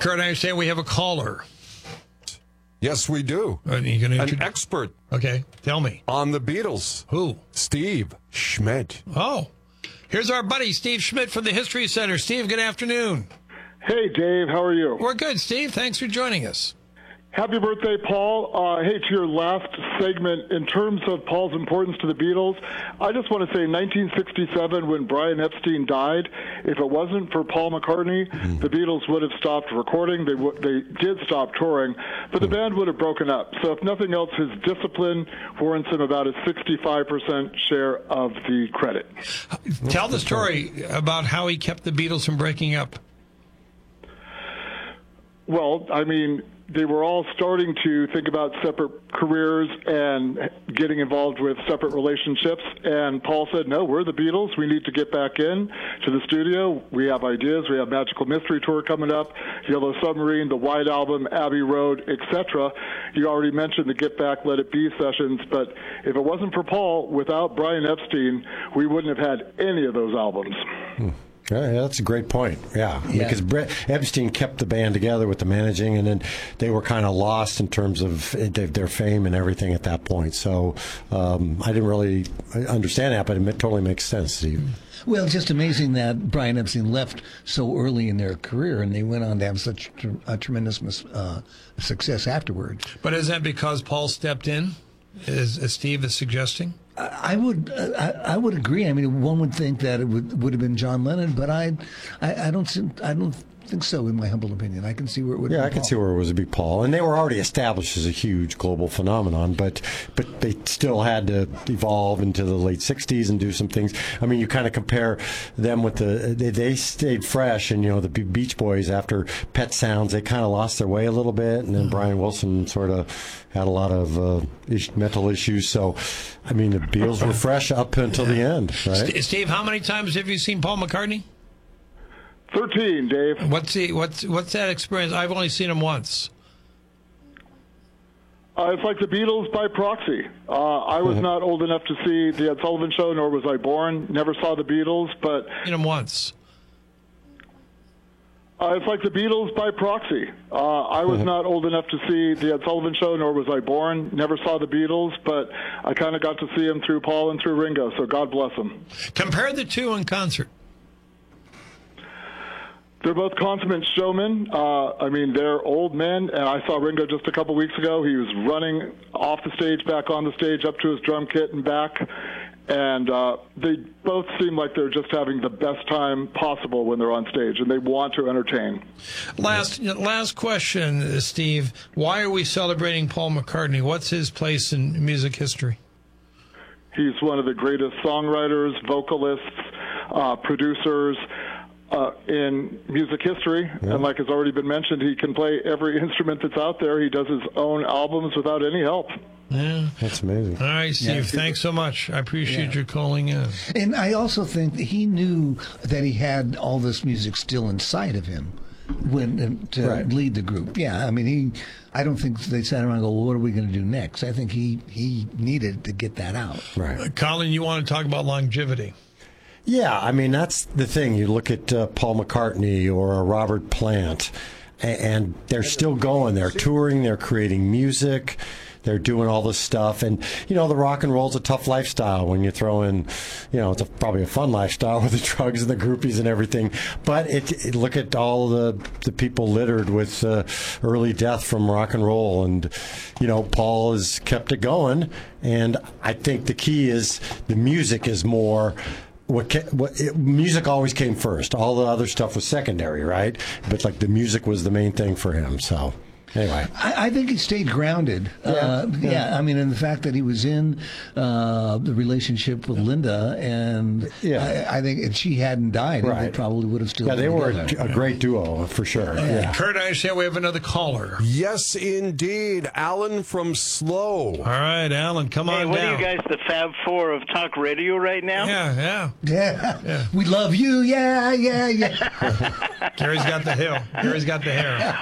Kurt, I understand we have a caller. Yes, we do. An expert. Okay, tell me. On the Beatles. Who? Steve Schmidt. Oh, here's our buddy, Steve Schmidt from the History Center. Steve, good afternoon. Hey, Dave. How are you? We're good, Steve. Thanks for joining us. Happy birthday, Paul. Hey, to your last segment, in terms of Paul's importance to the Beatles, I just want to say 1967, when Brian Epstein died, if it wasn't for Paul McCartney, the Beatles would have stopped recording. They did stop touring, but the band would have broken up. So if nothing else, his discipline warrants him about a 65% share of the credit. Tell the story about how he kept the Beatles from breaking up. Well, I mean, they were all starting to think about separate careers and getting involved with separate relationships. And Paul said, no, we're the Beatles. We need to get back in to the studio. We have ideas. We have Magical Mystery Tour coming up, Yellow Submarine, the White Album, Abbey Road, etc. You already mentioned the Get Back, Let It Be sessions. But if it wasn't for Paul, without Brian Epstein, we wouldn't have had any of those albums. Yeah, that's a great point. Yeah. Because Epstein kept the band together with the managing, and then they were kind of lost in terms of their fame and everything at that point. So I didn't really understand that, but it totally makes sense, Steve. Well, it's just amazing that Brian Epstein left so early in their career, and they went on to have such a tremendous success afterwards. But is that because Paul stepped in, as Steve is suggesting? I would agree. I mean, one would think that it would have been John Lennon, but I don't think so. In my humble opinion, I can see where it would. Yeah, be I can see where it would be Paul, and they were already established as a huge global phenomenon, but they still had to evolve into the late '60s and do some things. I mean, you kind of compare them with they stayed fresh, and the Beach Boys after Pet Sounds, they kind of lost their way a little bit, and then Brian Wilson sort of had a lot of mental issues. So, I mean, the Beatles were fresh up until the end, right? Steve, how many times have you seen Paul McCartney? 13, Dave. What's that experience? I've only seen him once. It's like the Beatles by proxy. I was not old enough to see the Ed Sullivan Show, nor was I born. Never saw the Beatles, but Seen him once. It's like the Beatles by proxy. I was not old enough to see the Ed Sullivan Show, nor was I born. Never saw the Beatles, but I kind of got to see them through Paul and through Ringo, so God bless them. Compare the two in concert. They're both consummate showmen. I mean, they're old men, and I saw Ringo just a couple weeks ago. He was running off the stage, back on the stage, up to his drum kit and back. And they both seem like they're just having the best time possible when they're on stage, and they want to entertain. Last question, Steve. Why are we celebrating Paul McCartney? What's his place in music history? He's one of the greatest songwriters, vocalists, producers in music history. And like has already been mentioned, he can play every instrument that's out there. He does his own albums without any help. Yeah. That's amazing. All right, Steve, thanks so much. I appreciate your calling in. And I also think that he knew that he had all this music still inside of him to lead the group. Yeah, I mean, I don't think they sat around and go, well, what are we going to do next? I think he needed to get that out. Right. Colin, you want to talk about longevity? Yeah, I mean, that's the thing. You look at Paul McCartney or Robert Plant, and they're still going. They're touring. They're creating music. They're doing all this stuff. And, the rock and roll's a tough lifestyle when you throw in, it's probably a fun lifestyle with the drugs and the groupies and everything. But look at all the people littered with early death from rock and roll. And, Paul has kept it going. And I think the key is the music is more... music always came first. All the other stuff was secondary, right? But the music was the main thing for him. So anyway, I think he stayed grounded. I mean, and the fact that he was in the relationship with Linda, and I think if she hadn't died, they probably would have still. Yeah, they were together. a great duo for sure. Yeah. Kurt, I understand we have another caller. Yes, indeed. Alan from Slow. All right, Alan, come on down. What are you guys, the Fab Four of talk radio right now? Yeah. We love you. Yeah. Gary's got the hair.